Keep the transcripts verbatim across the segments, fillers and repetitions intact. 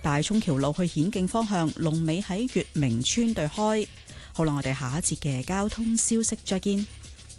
大涌橋路去顯徑方向，龍尾喺月明村對開。好啦，我哋下一節嘅交通消息再見。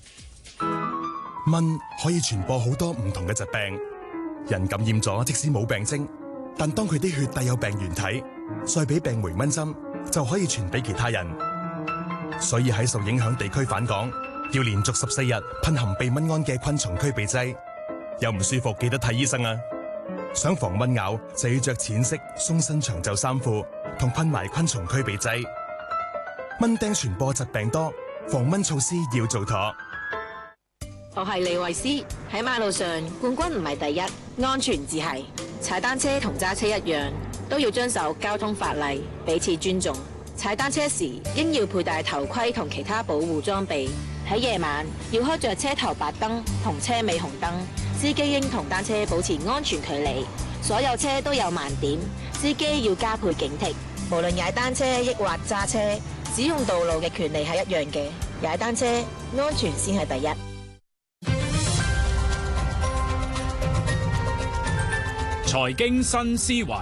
蚊可以傳播好多唔同嘅疾病，人感染咗即使冇病徵，但當佢啲血帶有病原體，再俾病媒蚊針，就可以傳俾其他人。所以喺受影響地區返港，要連續十四日噴含避蚊胺嘅昆蟲驅避劑。有唔舒服記得睇醫生啊！想防蚊咬就要着淺色鬆身長袖衫褲，同噴埋昆蟲驅避劑。蚊叮傳播疾病多，防蚊措施要做妥。 我係李慧詩，喺馬路上冠軍唔係第一，安全至係。踩單車同揸車一樣，都要遵守交通法例，彼此尊重。踩單車時應要佩戴頭盔同其他保護裝備。喺夜晚要開着車頭白燈同車尾紅燈。司機應同單車保持安全距離。所有車都有盲點，司機要加倍警惕。無論踩單車抑或揸車，使用道路嘅權利係一樣嘅。踩單車安全先係第一。 財經新思維，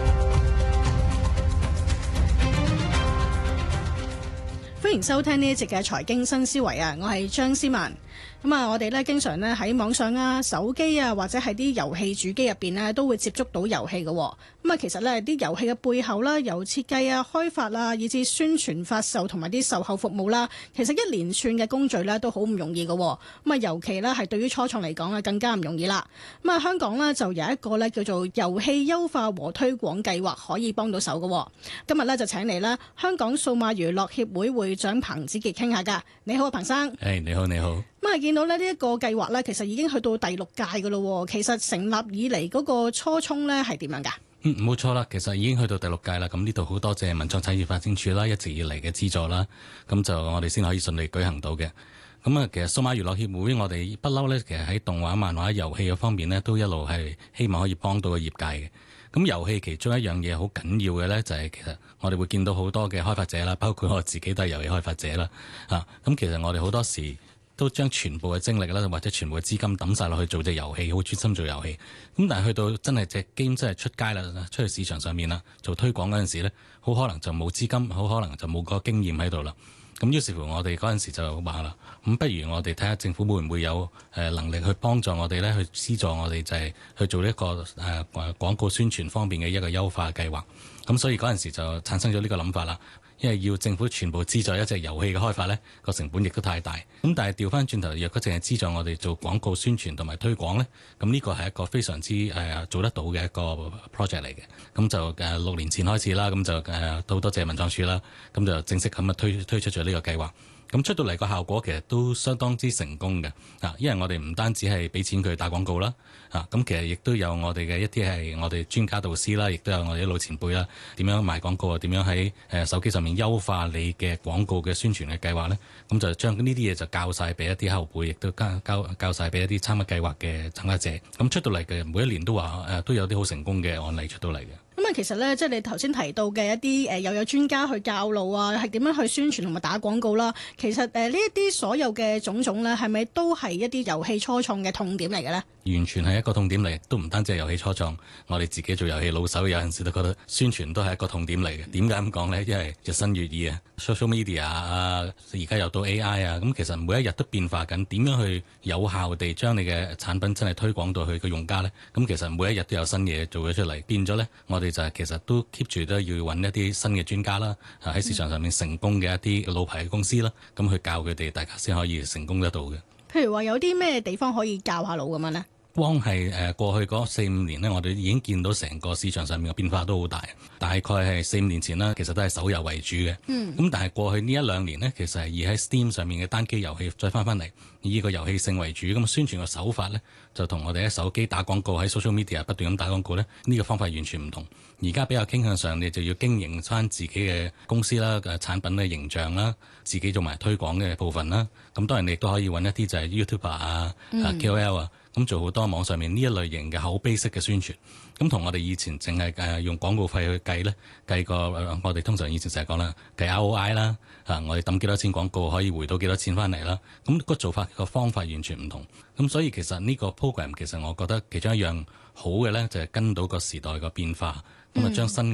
歡迎收聽呢一節嘅財經新思維啊！我係張思文。咁啊，我哋咧經常咧喺網上啊、手機啊，或者係啲遊戲主機入邊咧，都會接觸到遊戲嘅。咁啊，其實咧啲遊戲嘅背後啦，由設計啊、開發啊，以至宣傳、發售同埋啲售後服務啦，其實一連串嘅工序咧都好唔容易嘅。咁啊，尤其咧係對於初創嚟講啊，更加唔容易啦。咁啊，香港咧就有一個咧叫做遊戲優化和推廣計劃，可以幫到手嘅。今日咧就請嚟啦香港數碼娛樂協會會長彭梓傑傾下㗎。你好啊，彭生。 誒，hey, 你好，你好。 咁啊，見到咧呢一個計劃咧，其實已經去到第六屆㗎咯。其實成立以嚟嗰個初衷咧係點樣㗎？ 嗯，冇錯啦，其實已經去到第六屆啦。咁呢度好多謝文創產業發展署啦，一直以嚟嘅資助啦，咁就我哋先可以順利舉行到嘅。咁啊，其實數碼娛樂協會我哋不嬲咧，其實喺動畫、漫畫、遊戲嘅方面咧，都一路係希望可以幫到個業界嘅。咁遊戲其中一樣嘢好緊要嘅咧，就係其實我哋會見到好多嘅開發者啦，包括我自己都係遊戲開發者啦。啊，咁其實我哋好多時都將全部嘅精力啦，或者全部嘅資金抌晒落去做隻遊戲，好專心做遊戲。咁但係去到真係隻 game 真係出街啦，出去市場上面啦，做推廣嗰陣時咧，好可能就冇資金，好可能就冇個經驗喺度啦。咁於是乎我哋嗰陣時就話啦，咁不如我哋睇下政府會唔會有誒能力去幫助我哋咧，去資助我哋就係去做一個誒廣告宣傳方面嘅一個優化計劃。咁所以嗰陣時就產生咗呢個諗法啦。因為要政府全部資助一隻遊戲嘅開發呢，個成本亦都太大。咁但係調翻轉頭，若果淨係資助我哋做廣告宣傳同埋推廣呢，咁呢個係一個非常之誒、呃、做得到嘅一個 project 嚟嘅。咁就誒、呃、六年前開始啦，咁就誒好、呃、多謝文創署啦，咁就正式咁啊推推出咗呢個計劃。咁出到嚟個效果其實都相當之成功嘅，啊，因為我哋唔單止係俾錢佢打廣告啦，啊，咁其實亦都有我哋嘅一啲係我哋專家導師啦，亦都有我哋啲老前輩啦，點樣賣廣告啊，點樣喺誒手機上面優化你嘅廣告嘅宣傳嘅計劃咧，咁就將呢啲嘢就教晒俾一啲後輩，亦都教教教曬俾一啲參加計劃嘅參加者，咁出到嚟嘅每一年都話誒都有啲好成功嘅案例出到嚟嘅。 咁啊，其實咧，即係你頭先提到嘅一啲誒，又有專家去教路啊，係點樣去宣傳同埋打廣告啦。其實誒，呢一啲所有嘅種種咧，係咪都係一啲遊戲初創嘅痛點嚟嘅咧？ 完全係一個痛點嚟，都唔單止係遊戲初創，我哋自己做遊戲老手有陣時都覺得宣傳都係一個痛點嚟嘅。點解咁講呢？因為日新月異啊 ，social media 啊，而家又到 A I 啊，咁其實每一日都變化緊。點樣去有效地將你嘅產品真係推廣到去個用家呢？咁其實每一日都有新嘢做咗出嚟，變咗呢，我哋就係其實都 keep 住都要揾一啲新嘅專家啦，喺市場上面成功嘅一啲老牌嘅公司啦，咁去教佢哋，大家先可以成功得到嘅。 譬如話有啲咩地方可以教下路咁樣呢？ 光係誒過去嗰四五年呢，我哋已經見到成個市場上面嘅變化都好大。大概係四五年前啦，其實都係手遊為主嘅。嗯。咁但係過去呢一兩年呢，其實係以喺 Steam 上面嘅單機遊戲再翻翻嚟，以呢個遊戲性為主。咁宣傳嘅手法呢，就同我哋喺手機打廣告喺 social media 不斷咁打廣告呢，呢、呢個方法完全唔同。而家比較傾向上，你就要經營翻自己嘅公司啦、嘅產品嘅形象啦，自己做埋推廣嘅部分啦。咁當然你都可以揾一啲就係 YouTuber 啊、嗯、K O L 啊。咁做好多網上面呢一類型嘅口碑式嘅宣傳，咁同我哋以前淨係誒用廣告費去計咧，計個、呃、我哋通常以前成日講啦，計 R O I 啦，啊我哋抌幾多錢廣告可以回到幾多錢翻嚟啦，咁、個做法個方法完全唔同，咁所以其實呢個 program 其實我覺得其中一樣好嘅咧，就係跟到個時代個變化，咁啊將新